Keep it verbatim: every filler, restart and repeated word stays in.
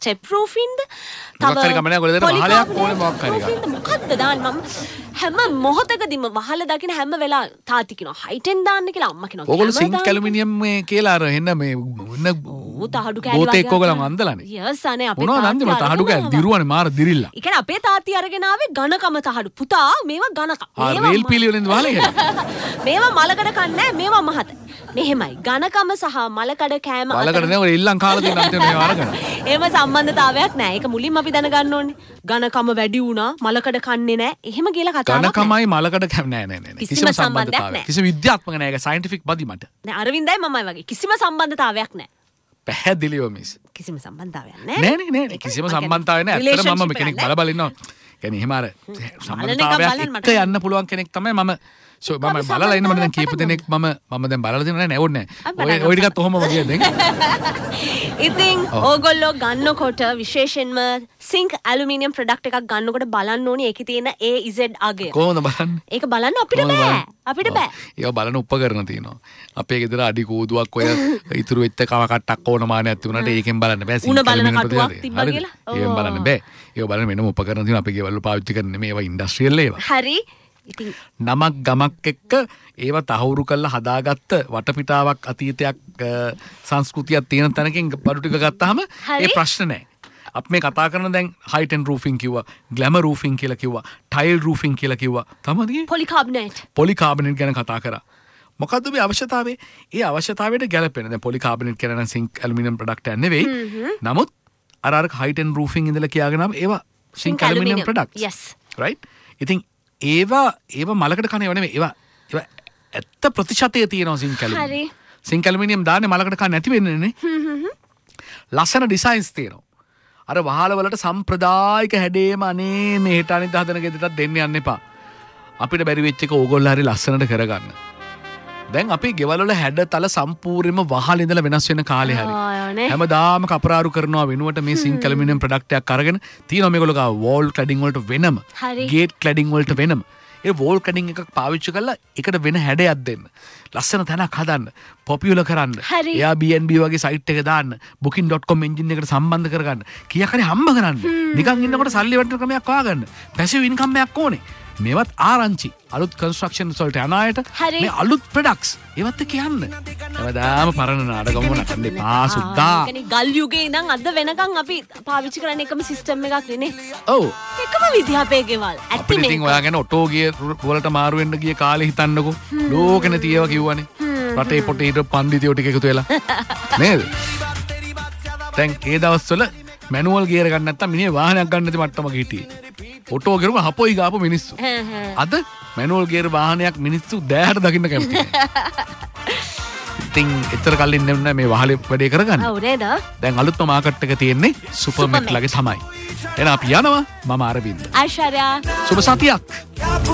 Step රූෆින්ද මොකක් හරි කමනේ ඔයගොල්ලෝ දෙන වහලයක් ඕනේ මොකක් හරි රූෆින්ද මොකද්ද දාන්න මම හැම මොහොතකදීම වහල දකින්න හැම වෙලාව තාති කියනවා හයිටෙන් දාන්න කියලා අම්මා කියනවා ඔයගොල්ලෝ සිංක් ඇලුමිනියම් මේ කියලා අර එන්න මේ ඉන්න ඌ තහඩු කෑලි ගෝතේ ඔයගොල්ලෝ අන්දලානේ යස් අනේ අපේ මොනවද අන්දේ මම තහඩු කෑලි දිරුවනේ මාර දිරිල්ල ඒ කියන්නේ අපේ තාත්ති අරගෙන ආවේ ඝනකම තහඩු පුතා මේවා ඝනකම ආ රේල් පීලි වලින්ද වහලේ මේවා මලකඩ කන්නේ මේවා මහත මෙහෙමයි ඝනකම සහ මලකඩ කෑම මලකඩ නේ ඔය ඉල්ලන් කාලා තියෙන අන්තිම මේවා අරගෙන එහෙම සම්බන්ධතාවයක් නැහැ ඒක මුලින්ම අපි දැනගන්න ඕනේ ඝනකම වැඩි වුණා මලකඩ කන්නේ නැහැ එහෙම කියලා කතාවක් ඝනකමයි මලකඩ කෑම නෑ නෑ නෑ කිසිම සම්බන්ධතාවයක් කිසිම විද්‍යාත්මක නෑ ඒක සයන්ටිෆික් බදි මට නෑ අරවින්දයි මමයි වගේ කිසිම සම්බන්ධතාවයක් නැහැ පැහැදිලිව මිස් කිසිම සම්බන්ධතාවයක් නැහැ නෑ නෑ නෑ කිසිම සම්බන්ධතාවයක් නෑ ඇත්තටම මම කෙනෙක් බල බල ඉන්නවා කියන්නේ එහෙම අර සම්බන්ධතාවයක් එක්ක යන්න පුළුවන් කෙනෙක් තමයි මම සෝ මම බලලා ඉන්න මම දැන් කීප දෙනෙක් මම මම දැන් බලලා තියෙනවා නෑ ඕනේ නෑ ඔය ඔය ටිකත් ඔහොම වගේ දැන් ඉතින් ඕගොල්ලෝ ගන්නකොට විශේෂයෙන්ම සිංක් ඇලුමිනියම් ප්‍රොඩක්ට් එකක් ගන්නකොට බලන්න ඕනේ ඒකේ තියෙන A Z අගය කොහොමද බලන්නේ ඒක බලන්න අපිට බෑ අපිට බෑ ඒක බලන උපකරණ තියෙනවා අපේ ගෙදර අඩි කෝදුවක් ඔය ඉතුරු වෙච්ච කව කට්ටක් ඕන මානයක් තිබුණාට ඒකෙන් බලන්න බෑ උණ බලන කටුවක් තිබ්බා කියලා ඒකෙන් බලන්න බෑ ඒක බලන්න වෙනම උපකරණ තියෙනවා අපේ ගෙවල් වල පාවිච්චි කරන්නේ මේවා ඉන්ඩස්ට්‍රියල් ඒවා හරි ඉතින් නමක් ගමක් එක්ක ඒව තහවුරු කරලා හදාගත්ත වටපිටාවක් අතීතයක් සංස්කෘතියක් තියෙන තැනකින් බඩු ටික ගත්තාම ඒ ප්‍රශ්න නැහැ. අපි මේ කතා කරන දැන් හයිටෙන් රූෆින් කිව්වා, ග්ලැමර් රූෆින් කියලා කිව්වා, ටයිල් රූෆින් කියලා කිව්වා. තමයි පොලිකාබනේට්. පොලිකාබනේට් ගැන කතා කරා. මොකද්ද මේ අවශ්‍යතාවය? ඒ අවශ්‍යතාවයට ගැලපෙන. දැන් පොලිකාබනේට් කියන නම් සිංක් ඇලුමිනියම් ප්‍රොඩක්ට් එකක් නෙවෙයි. නමුත් අර අර හයිටෙන් රූෆින් ඉඳලා කියාගෙන ආව ඒවා sync aluminium products. yes. right? ඉතින් ඒවා ඒවා මලකට කන ඒවා නෙවෙයි. ඒවා ඒවා ඇත්ත ප්‍රතිශතය තියෙනවා සිංක් ඇලුමිනියම්. හරි. සිංක් ඇලුමිනියම් දාන්නේ මලකට කන නැති වෙන්නේ නේ. හ්ම් හ්ම්. ලස්සන ඩිසයින්ස් තියෙනවා. අර වහල වලට සම්ප්‍රදායික හැඩේම අනේ මෙහෙට අනිත් හදන ගෙදරට දෙන්න යන්න එපා. අපිට බැරි වෙච්ච එක ඕගොල්ලෝ හරි ලස්සනට කරගන්න. දැන් අපි ගෙවල් වල හැඩතල සම්පූර්ණයෙන්ම වහල ඉඳලා වෙනස් වෙන කාලේ හරි. හැමදාම කපරාරු කරනවා වෙනුවට මේ සිංක් ඇලුමිනියම් ප්‍රොඩක්ට් එකක් අරගෙන තියෙනවා මේගොල්ලෝ ගාව වෝල් ක්ලැඩින් වලට වෙනම, ගේට් ක්ලැඩින් වලට වෙනම. ඒ වෝල් ක්ලැඩින් එකක් පාවිච්චි කරලා එකට වෙන හැඩයක් දෙන්න. ලස්සන තැනක් හදන්න, පොපියුලර් කරන්න, Airbnb වගේ සයිට් එක දාන්න, booking dot com එන්ජින් එකට සම්බන්ධ කරගන්න. කීයක් හරි හම්බ කරන්න. නිකන් ඉන්නකොට සල්ලි වටන ක්‍රමයක් හොයාගන්න. පැසිව් ඉන්කම් එකක් ඕනේ. මේවත් ආරංචි අලුත් කන්ස්ට්‍රක්ෂන් වලට යන අයට මේ අලුත් ප්‍රොඩක්ට්ස් ඒවත් එක්ක යන්න. හැමදාම පරණ නාටකම් වුණා කන්නේ පාසුද්දා. ඒ කියන්නේ ගල් යුගයේ ඉඳන් අද වෙනකන් අපි පාවිච්චි කරන්නේ එකම සිස්ටම් එකක් නේ. ඔව්. එකම විදිහ අපේ ගෙවල්. ඇත්ත මේ. ඉතින් ඔයාගෙන ඔටෝ ගිය වලට මාරු වෙන්න ගිය කාලේ හිතන්නකෝ. ලෝකෙන තියව කිව්වනේ. රටේ පොටේ හිට පන්දිතියෝ ටික එකතු වෙලා. නේද? දැන් ඒ දවස්වල මැනුවල් ගියර ගන්න නැත්තම් මිනිහ වාහනයක් ගන්න නැති මට්ටමක හිටියේ. ඔටෝ ගිරුම හපොයි ගාපු මිනිස්සු. අද මැනුවල් ගියර වාහනයක් මිනිස්සු දෑහට දකින්න කැමතියි. ඉතින් එතර කලින් නෙමෙයි මේ වහලේ වැඩේ කරගන්න. ඔව් නේද? දැන් අලුත්ම මාකට් එක තියෙන්නේ සුපර්මැට් ලගේ තමයි. එහෙනම් අපි යනවා. මම අරවින්ද. ආයිෂාරා. සුබ සතියක්.